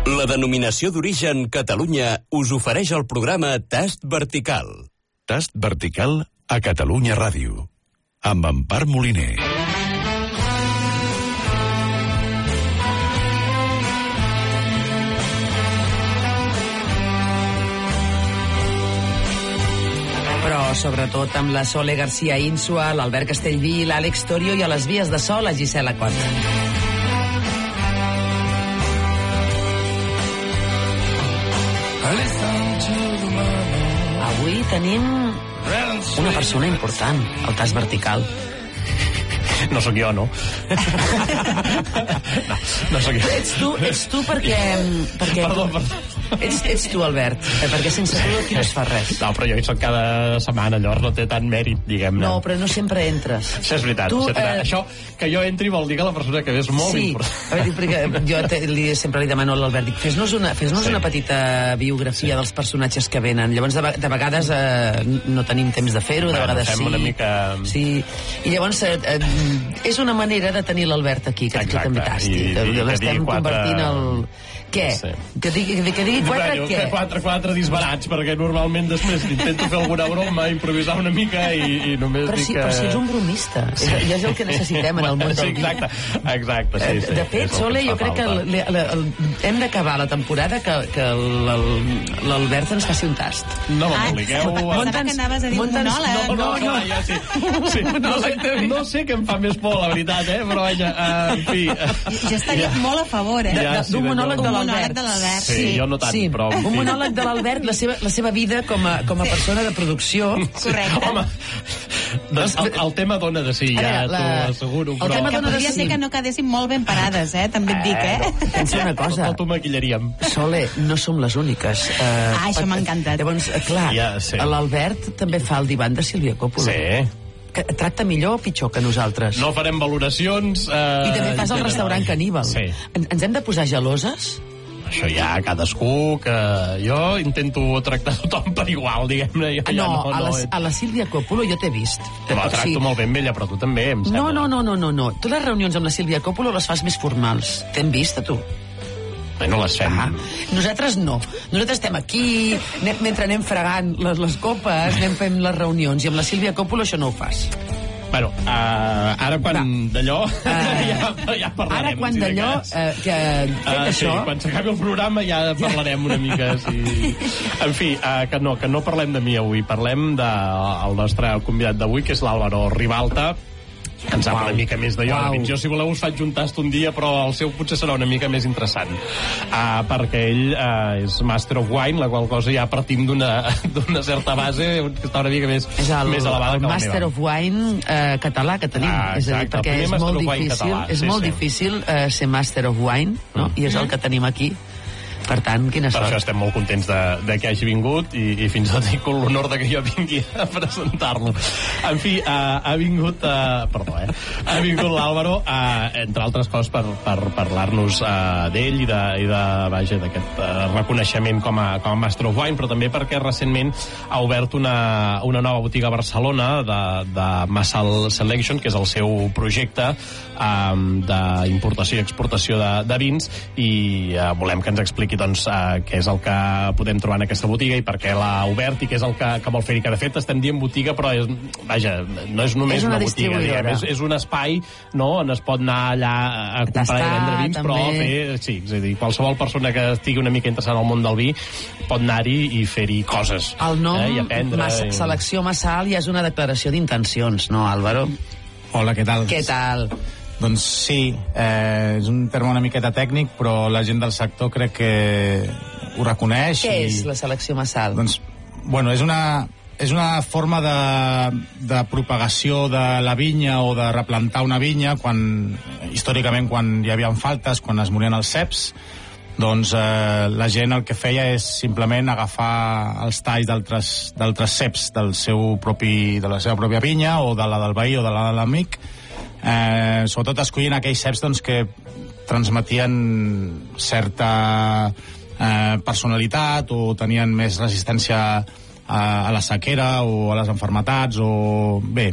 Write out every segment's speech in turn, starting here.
La denominació d'origen Catalunya us ofereix el programa Tast Vertical. Tast Vertical a Catalunya Ràdio, amb Empar Moliner. Però sobretot amb la Sole García Insua, l'Albert Castellví, l'Àlex Torio i a les vies de so, la Gisela Costa. Avui tenim una persona important, el Tast Vertical. No sóc jo, no? No sóc jo. Ets tu perquè... Perdó. Ets tu, Albert, perquè sense tu aquí no es fa res. No, però jo hi soc cada setmana, llavors no té tant mèrit, diguem-ne. No, però no sempre entres. Això és veritat. Això, que jo entri vol dir que la persona que ve és molt important. Sí, perquè jo sempre li demano a l'Albert, dic, fes-nos una petita biografia dels personatges que venen. Llavors, de vegades no tenim temps de fer-ho, de vegades sí. Una mica... Sí, i llavors és una manera de tenir l'Albert aquí, que és fantàstic. L'estem convertint el... Què? Sí. Que digui quatre què? Quatre disbarats, perquè normalment després intento fer alguna broma, improvisar una mica i només dic que... Però si ets un bromista, ja és el que necessitem en el món del vi. Exacte, sí. De fet, Sole, jo crec que hem d'acabar la temporada que l'Albert ens faci un tast. No m'obligueu... Pensava que anaves a dir monòleg. No sé què em fa més por, la veritat, però vaja, en fi... Jo estaria molt a favor, d'un monòleg de l'Albert. Sí, jo no tant, però... Un monòleg de l'Albert, la seva vida com a persona de producció. Correcte. Home, el tema dona de sí, ja t'ho asseguro, però... Que podria ser que no quedéssim molt ben parades, també et dic, Pensa una cosa. T'ho maquillaríem. Sole, no som les úniques. Això m'ha encantat. Llavors, clar, l'Albert també fa el divan de Sílvia Coppola. Sí. Que tracta millor o pitjor que nosaltres? No farem valoracions... I també fas el restaurant Caníbal. Sí. Ens hem de posar geloses? Això ja cadascú, que jo intento tractar tothom per igual, diguem-ne. A la Sílvia Coppola jo t'he vist. La tracto molt ben ella, però tu també, em sembla. No. Tu les reunions amb la Sílvia Coppola les fas més formals. T'hem vist, a tu. No les fem. Nosaltres no. Nosaltres estem aquí, mentre anem fregant les copes, anem fent les reunions, i amb la Sílvia Coppola això no ho fas. Bueno, ara quan d'allò ja parlarem. Ara quan d'allò sí, quan s'acabi el programa ja parlarem una mica. Sí. En fi, que no parlem de mi avui, parlem del nostre convidat d'avui, que és l'Álvaro Ribalta, que ens sap una mica més d'allò. Jo, si voleu, us faig un tast un dia, però el seu potser serà una mica més interessant, perquè ell és Master of Wine, la qual cosa ja partim d'una certa base que està una mica més elevada que la meva. Master of Wine català que tenim. És a dir, perquè és molt difícil ser Master of Wine, no? I és el que tenim aquí. Per tant, quina sort. Per això estem molt contents de que hagi vingut i fins i tot tinc l'honor de que jo vingui a presentar-lo. En fi, ha vingut l'Álvaro, entre altres coses, per parlar-nos d'ell i d'aquest reconeixement com a Master of Wine, però també perquè recentment ha obert una nova botiga a Barcelona de Massal Selection, que és el seu projecte d'importació i exportació de vins, i volem que ens expliqui què és el que podem trobar en aquesta botiga i per què l'ha obert i què és el que vol fer-hi. Que de fet estem dient botiga, però no és només una botiga, és un espai, no?, on es pot anar allà a comprar i vendre vins, però sí, és a dir, qualsevol persona que estigui una mica interessada en el món del vi pot anar-hi i fer-hi coses. El nom i aprendre. Selecció Massal ja és una declaració d'intencions, no, Álvaro? Hola, què tal? Què tal? Doncs sí, és un terme una miqueta tècnic, però la gent del sector crec que ho reconeix. Què és la selecció Massal? Doncs, bueno, és una forma de propagació de la vinya o de replantar una vinya històricament quan hi havia faltes, quan es morien els ceps, doncs la gent el que feia és simplement agafar els talls d'altres ceps de la seva pròpia vinya o de la del veí o de la de l'amic, sobretot escollint aquells ceps que transmetien certa personalitat o tenien més resistència a la sequera o a les malalties, o bé,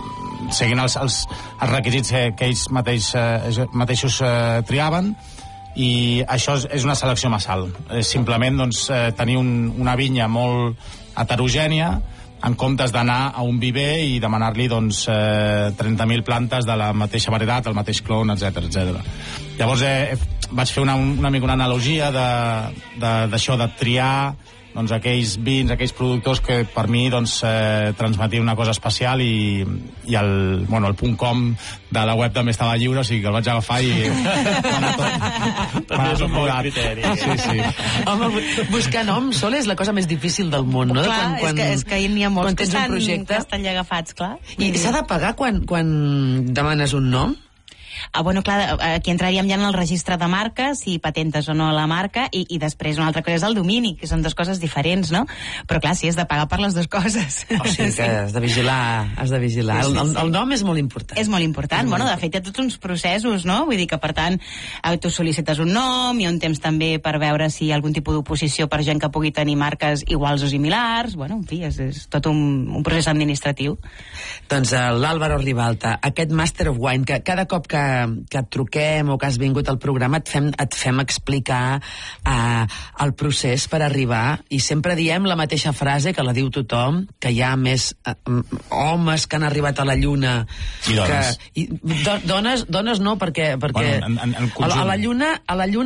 seguint els requisits que ells mateixos triaven, i això és una selecció massal. Simplement doncs, tenir una vinya molt heterogènia en comptes d'anar a un viver i demanar-li doncs, 30.000 plantes de la mateixa varietat, el mateix clon, etc. Llavors vaig fer una mica una analogia d'això, de triar doncs, aquells vins, aquells productors que per mi doncs, transmetien una cosa especial i el .com de la web també estava lliure, o sigui que el vaig agafar i també és un bon criteri. Sí. Home, buscar nom sol és la cosa més difícil del món, no? Clar, és que n'hi ha molts que estan llegafats, clar. I s'ha de pagar quan demanes un nom? Bueno, clar, aquí entraríem ja en el registre de marques, si patentes o no la marca, i després una altra cosa és el domini, que són dues coses diferents, no? Però clar, sí, has de pagar per les dues coses. O sigui que has de vigilar. El nom és molt important. És molt important. Bueno, de fet, hi ha tots uns processos, no? Vull dir que, per tant, tu sol·licites un nom, hi ha un temps també per veure si hi ha algun tipus d'oposició per gent que pugui tenir marques iguals o similars. Bueno, en fi, és tot un procés administratiu. Doncs l'Álvaro Ribalta, aquest Master of Wine, que cada cop que et truquem o que has vingut al programa et fem explicar el procés per arribar, i sempre diem la mateixa frase que la diu tothom, que hi ha més homes que han arribat a la Lluna i dones. Dones no, perquè bueno, a la Lluna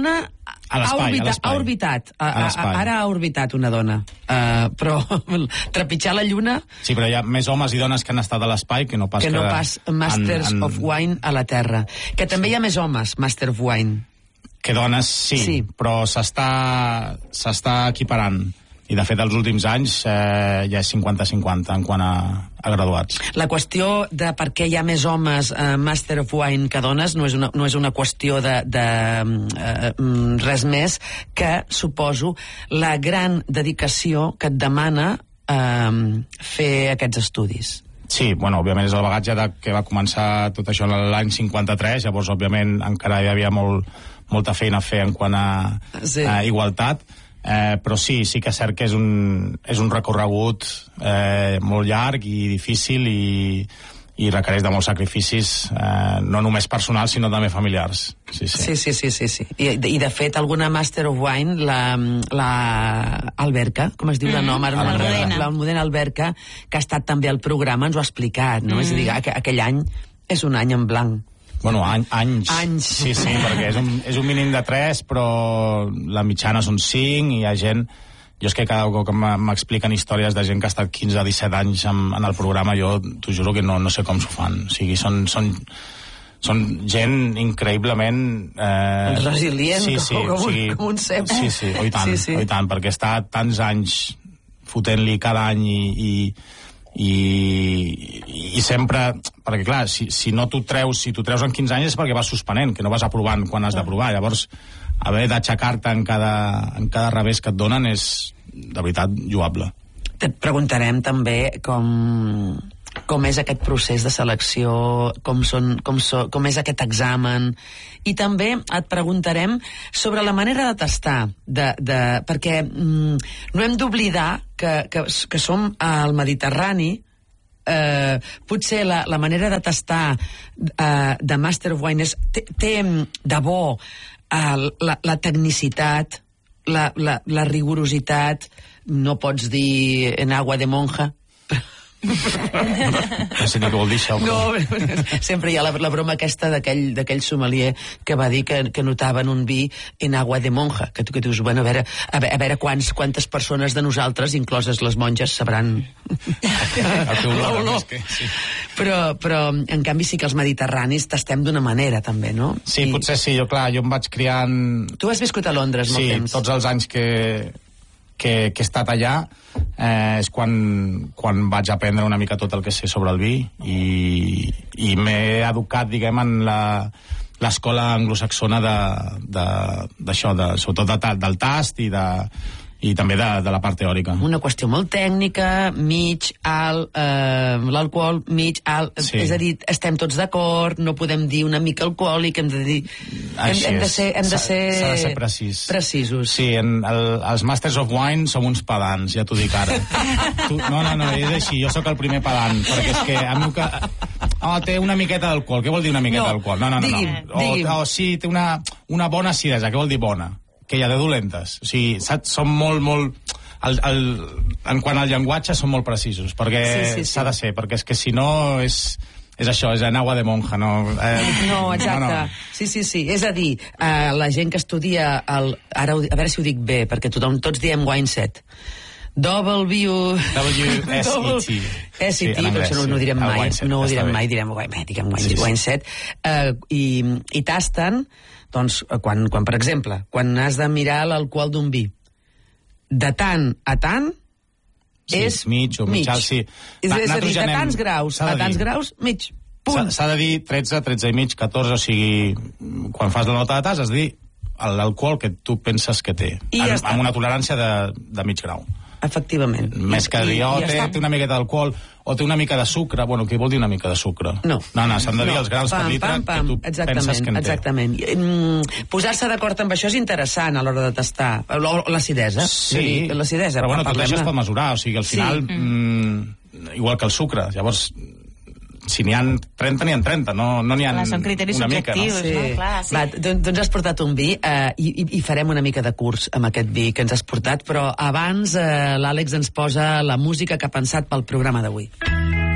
ha orbitat. Ara ha orbitat una dona. Però trepitjar la Lluna... Sí, però hi ha més homes i dones que han estat a l'espai que no pas Masters of Wine a la Terra. Que també hi ha més homes, Master of Wine. Que dones, sí. Però s'està equiparant. I, de fet, els últims anys ja és 50-50 en quant a graduats. La qüestió de per què hi ha més homes Master of Wine que dones no és una qüestió de res més que, suposo, la gran dedicació que et demana fer aquests estudis. Sí, bueno, òbviament és el bagatge que va començar tot això l'any 53, llavors, òbviament, encara hi havia molta feina a fer en quant a igualtat. Però sí que és cert que és un recorregut molt llarg i difícil i requereix de molts sacrificis, no només personals sinó també familiars. Sí. I de fet alguna Master of Wine, la Alberca, com es diu de nom? L'Almudena Alberca, que ha estat també al programa, ens ho ha explicat, no? És a dir, aquell any és un any en blanc. Bueno, anys. Sí, perquè és un mínim de 3, però la mitjana són 5, i hi ha gent... Jo és que cada cop que m'expliquen històries de gent que ha estat 15 o 17 anys en el programa, jo t'ho juro que no sé com s'ho fan. O sigui, són gent increïblement... resilient, com un cep. Sí, oi tant, perquè està tants anys fotent-li cada any i sempre, perquè clar, si tu treus en 15 anys és perquè vas suspenent, que no vas aprovant quan has d'aprovar. Llavors, haver d'aixecar-te en cada revés que et donen és, de veritat, lloable. Et preguntarem també com és aquest procés de selecció, com és aquest examen, i també et preguntarem sobre la manera de tastar, perquè no hem d'oblidar que som al Mediterrani. Potser la manera de tastar de Master of Wine té de bo la tecnicitat, la rigorositat. No pots dir en agua de monja. No sé ni què vol dir això, però... No, sempre hi ha la broma aquesta d'aquell sommelier que va dir que notaven un vi en agua de monja, que tu dius, bueno, a veure quantes persones de nosaltres, incloses les monges, sabran l'olor. Però en canvi sí que els mediterranis tastem d'una manera també, no? Sí, potser sí, jo em vaig criar en... Tu has viscut a Londres molt temps. Sí, tots els anys que he estat allà és quan vaig aprendre una mica tot el que sé sobre el vi i m'he educat, diguem, en l'escola anglosaxona d'això, sobretot del tast i també de la part teòrica. Una qüestió molt tècnica, mig, alt, l'alcohol, mig, alt, sí. És a dir, estem tots d'acord, no podem dir una mica alcohòlic, hem de dir... Hem de ser precisos. Sí, els Masters of Wine som uns pedants, ja t'ho dic ara. No, és així, jo sóc el primer pedant, perquè és que a mi té una miqueta d'alcohol. Què vol dir una miqueta d'alcohol? No. Digui'm. O sí, té una bona acidesa. Què vol dir bona? Que hi ha de dolentes. O sigui, saps? Són molt... en quant al llenguatge són molt precisos, perquè s'ha de ser, perquè és que si no és això, és en agua de monja, no? No, exacte. No. Sí. És a dir, la gent que estudia a veure si ho dic bé, perquè tots diem Winesett. W-S-E-T, però això no ho direm mai. No ho direm mai, diguem Winesett. I tasten, doncs, quan, per exemple, quan has de mirar l'alcohol d'un vi, de tant a tant és mig o mig alt, sí. És a dir, de tants graus a tants graus, mig. Punt. S'ha de dir 13, 13 i mig, 14, o sigui, quan fas la nota de tas has de dir l'alcohol que tu penses que té, amb una tolerància de mig grau. Efectivament. Més que dir, té una miqueta d'alcohol o té una mica de sucre. Bueno, què vol dir una mica de sucre? No, s'han de dir els grams per litre que tu penses que en té. Exactament. Posar-se d'acord amb això és interessant a l'hora de tastar. L'acidesa. Sí, l'acidesa. Però bueno, tot això es pot mesurar. O sigui, al final, igual que el sucre. Llavors, si n'hi ha 30, n'hi ha 30, no n'hi ha són criteris subjectius, no? Clar, sí. Va, doncs has portat un vi i farem una mica de curs amb aquest vi que ens has portat, però abans l'Àlex ens posa la música que ha pensat pel programa d'avui.